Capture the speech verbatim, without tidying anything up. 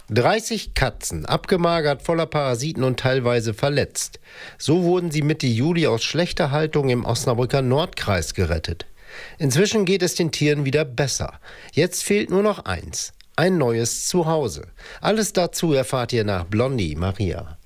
dreißig Katzen, abgemagert, voller Parasiten und teilweise verletzt. So wurden sie Mitte Juli aus schlechter Haltung im Osnabrücker Nordkreis gerettet. Inzwischen geht es den Tieren wieder besser. Jetzt fehlt nur noch eins: ein neues Zuhause. Alles dazu erfahrt ihr nach Blondie Maria.